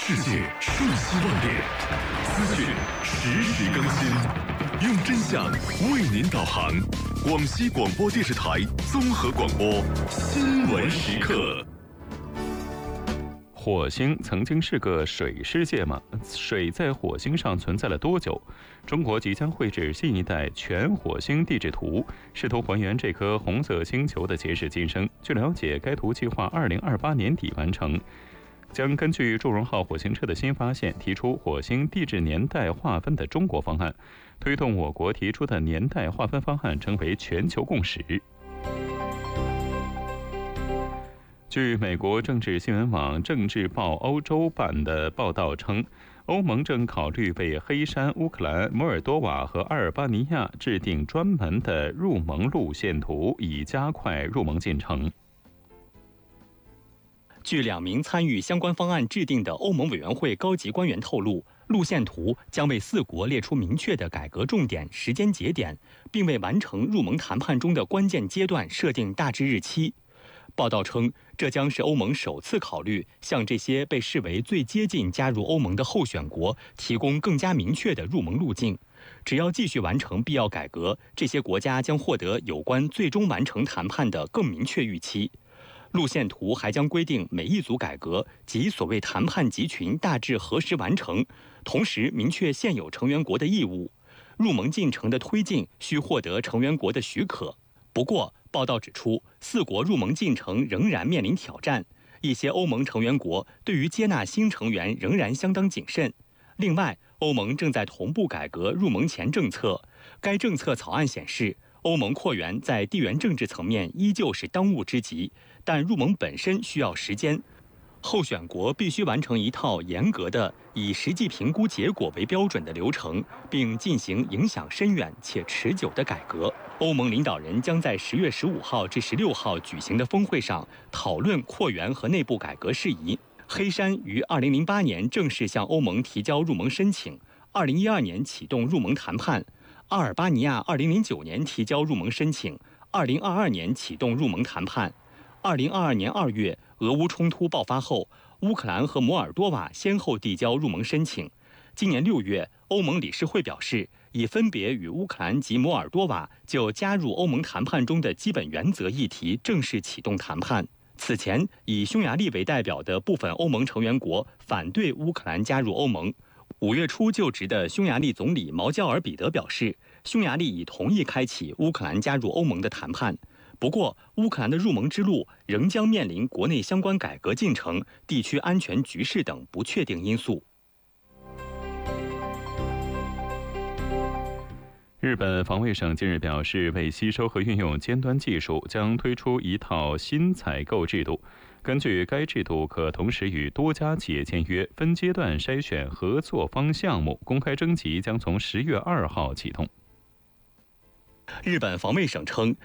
世界瞬息万变，资讯实时更新，用真相为您导航。广西广播电视台综合广播新闻时刻。 火星曾经是个水世界吗？水在火星上存在了多久？中国即将绘制新一代全火星地质图，试图还原这颗红色星球的前世今生。据了解，该图计划2028年底完成，将根据祝融号火星车的新发现，提出火星地质年代划分的中国方案，推动我国提出的年代划分方案成为全球共识。据美国政治新闻网《政治报欧洲版》的报道称，欧盟正考虑为黑山、乌克兰、摩尔多瓦和阿尔巴尼亚制定专门的入盟路线图，以加快入盟进程。 据2名参与相关方案制定的欧盟委员会高级官员透露，路线图将为4国列出明确的改革重点、时间节点，并为完成入盟谈判中的关键阶段设定大致日期。报道称，这将是欧盟首次考虑向这些被视为最接近加入欧盟的候选国提供更加明确的入盟路径。只要继续完成必要改革，这些国家将获得有关最终完成谈判的更明确预期。路线图还将规定每一组改革及所谓谈判集群大致何时完成，同时明确现有成员国的义务。入盟进程的推进需获得成员国的许可。不过，报道指出，4国入盟进程仍然面临挑战，一些欧盟成员国对于接纳新成员仍然相当谨慎。另外，欧盟正在同步改革入盟前政策，该政策草案显示，欧盟扩员在地缘政治层面依旧是当务之急，但入盟本身需要时间。候选国必须完成一套严格的以实际评估结果为标准的流程，并进行影响深远且持久的改革。欧盟领导人将在10月15号至16号举行的峰会上讨论扩员和内部改革事宜。黑山于2008年正式向欧盟提交入盟申请，2012年启动入盟谈判；阿尔巴尼亚2009年提交入盟申请，2022年启动入盟谈判。2022年2月，俄乌冲突爆发后，乌克兰和摩尔多瓦先后递交入盟申请。今年6月，欧盟理事会表示，已分别与乌克兰及摩尔多瓦就加入欧盟谈判中的基本原则议题正式启动谈判。此前，以匈牙利为代表的部分欧盟成员国反对乌克兰加入欧盟。5月初就职的匈牙利总理毛焦尔彼得表示，匈牙利已同意开启乌克兰加入欧盟的谈判。不过，乌克兰的入盟之路仍将面临国内相关改革进程、地区安全局势等不确定因素。 日本防卫省近日表示，为吸收和运用尖端技术，将推出一套新采购制度。根据该制度，可同时与多家企业签约，分阶段筛选合作方项目，公开征集将从10月2号启动。 日本防卫省称，